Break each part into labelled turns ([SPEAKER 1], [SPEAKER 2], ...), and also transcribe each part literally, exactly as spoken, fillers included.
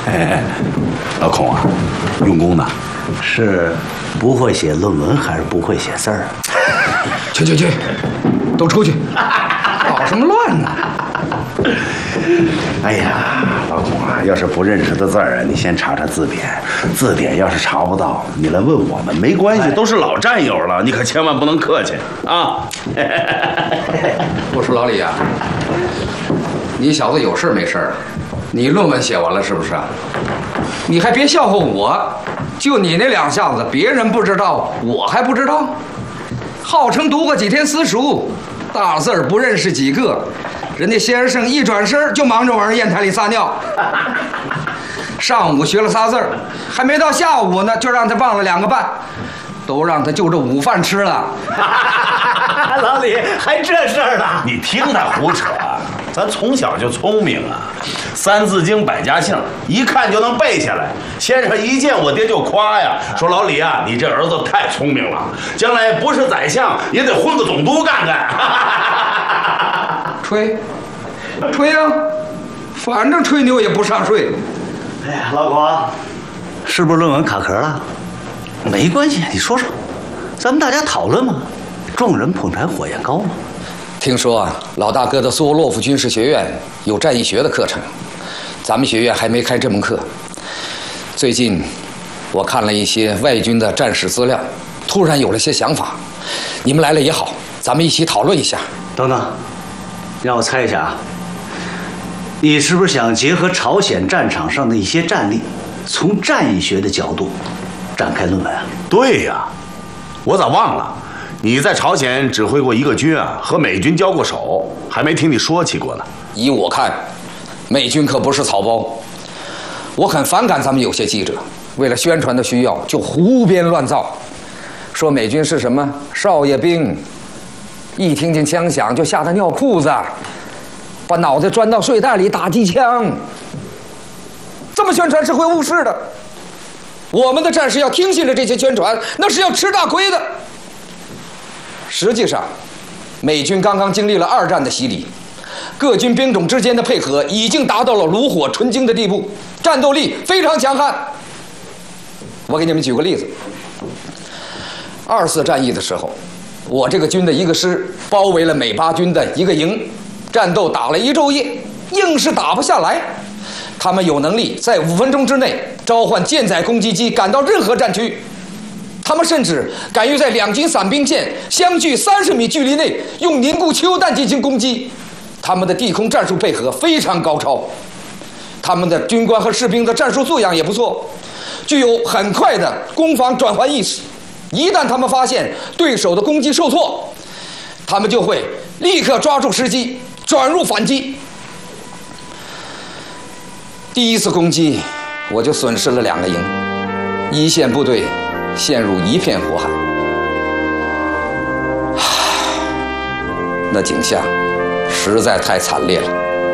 [SPEAKER 1] 哎，老孔啊，用功呢？
[SPEAKER 2] 是不会写论文还是不会写字儿？
[SPEAKER 3] 去去去，都出去，搞什么乱呢？
[SPEAKER 1] 哎呀，老孔啊，要是不认识的字儿啊，你先查查字典。字典要是查不到，你来问我们没关系，都是老战友了，你可千万不能客气啊！
[SPEAKER 3] 我说老李啊，你小子有事没事？你论文写完了是不是啊？你还别笑话我，就你那两下子，别人不知道，我还不知道。号称读过几天私塾，大字儿不认识几个。人家先生一转身就忙着往人砚台里撒尿，上午学了仨字儿，还没到下午呢，就让他忘了两个半，都让他就着午饭吃了。
[SPEAKER 2] 老李还这事儿呢？
[SPEAKER 1] 你听他胡扯，咱从小就聪明啊，三字经百家姓一看就能背下来。先生一见我爹就夸呀，说老李啊，你这儿子太聪明了，将来不是宰相也得混个总督干干。
[SPEAKER 3] 吹，吹呀、啊，反正吹牛也不上税。
[SPEAKER 2] 哎呀，老孔，是不是论文卡壳了？没关系，你说说，咱们大家讨论嘛，众人捧柴火焰高嘛。
[SPEAKER 3] 听说啊，老大哥的苏沃洛夫军事学院有战役学的课程，咱们学院还没开这门课。最近我看了一些外军的战史资料，突然有了些想法。你们来了也好，咱们一起讨论一下。
[SPEAKER 2] 等等，让我猜一下啊，你是不是想结合朝鲜战场上的一些战例，从战役学的角度展开论文啊？
[SPEAKER 1] 对呀，我咋忘了？你在朝鲜指挥过一个军啊，和美军交过手，还没听你说起过呢。
[SPEAKER 3] 依我看，美军可不是草包。我很反感咱们有些记者为了宣传的需要就胡编乱造，说美军是什么少爷兵，一听见枪响就吓得尿裤子，把脑袋钻到睡袋里打机枪。这么宣传是会误事的。我们的战士要听信了这些宣传，那是要吃大亏的。实际上，美军刚刚经历了二战的洗礼，各军兵种之间的配合已经达到了炉火纯青的地步，战斗力非常强悍。我给你们举个例子，二次战役的时候，我这个军的一个师包围了美八军的一个营，战斗打了一昼夜，硬是打不下来。他们有能力在五分钟之内召唤舰载攻击机赶到任何战区，他们甚至敢于在两军伞兵线相距三十米距离内用凝固汽油弹进行攻击。他们的地空战术配合非常高超，他们的军官和士兵的战术素养也不错，具有很快的攻防转换意识。一旦他们发现对手的攻击受挫，他们就会立刻抓住时机转入反击。第一次攻击我就损失了两个营，一线部队陷入一片火海，那景象实在太惨烈了，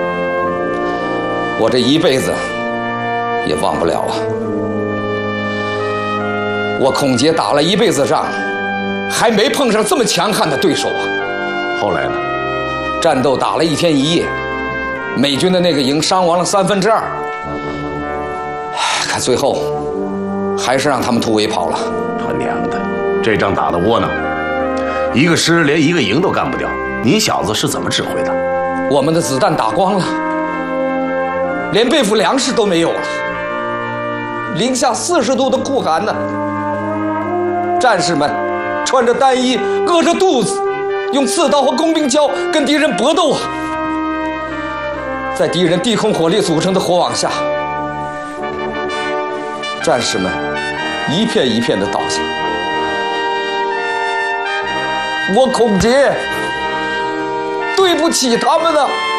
[SPEAKER 3] 我这一辈子也忘不了啊。我孔杰打了一辈子仗，还没碰上这么强悍的对手啊。
[SPEAKER 1] 后来呢？
[SPEAKER 3] 战斗打了一天一夜，美军的那个营伤亡了三分之二，可最后还是让他们突围跑了。
[SPEAKER 1] 他娘的，这仗打得窝囊，一个师连一个营都干不掉，你小子是怎么指挥的？
[SPEAKER 3] 我们的子弹打光了，连备付粮食都没有了，零下四十度的酷寒呢。战士们穿着单衣，饿着肚子，用刺刀和工兵锹跟敌人搏斗啊！在敌人地空火力组成的火网下，战士们一片一片的倒下。我孔杰对不起他们呢。